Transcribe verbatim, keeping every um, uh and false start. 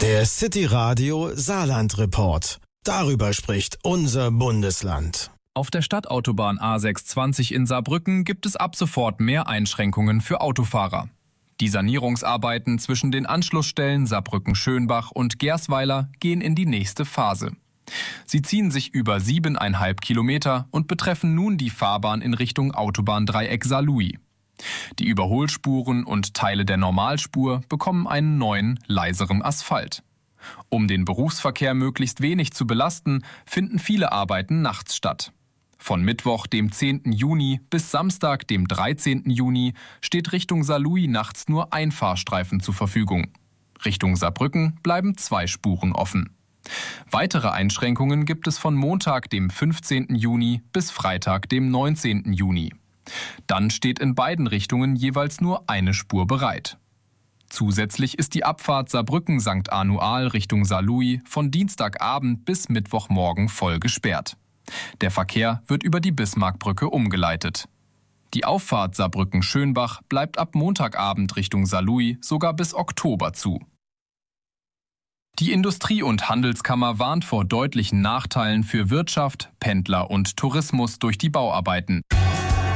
Der City Radio Saarland Report. Darüber spricht unser Bundesland. Auf der Stadtautobahn A sechshundertzwanzig in Saarbrücken gibt es ab sofort mehr Einschränkungen für Autofahrer. Die Sanierungsarbeiten zwischen den Anschlussstellen Saarbrücken-Schönbach und Gersweiler gehen in die nächste Phase. Sie ziehen sich über siebeneinhalb Kilometer und betreffen nun die Fahrbahn in Richtung Autobahndreieck Saarlouis. Die Überholspuren und Teile der Normalspur bekommen einen neuen, leiseren Asphalt. Um den Berufsverkehr möglichst wenig zu belasten, finden viele Arbeiten nachts statt. Von Mittwoch, dem zehnten Juni, bis Samstag, dem dreizehnten Juni, steht Richtung Saarlouis nachts nur ein Fahrstreifen zur Verfügung. Richtung Saarbrücken bleiben zwei Spuren offen. Weitere Einschränkungen gibt es von Montag, dem fünfzehnten Juni, bis Freitag, dem neunzehnten Juni. Dann steht in beiden Richtungen jeweils nur eine Spur bereit. Zusätzlich ist die Abfahrt Saarbrücken-Sankt Anual Richtung Saarlouis von Dienstagabend bis Mittwochmorgen voll gesperrt. Der Verkehr wird über die Bismarckbrücke umgeleitet. Die Auffahrt Saarbrücken-Schönbach bleibt ab Montagabend Richtung Saarlouis sogar bis Oktober zu. Die Industrie- und Handelskammer warnt vor deutlichen Nachteilen für Wirtschaft, Pendler und Tourismus durch die Bauarbeiten.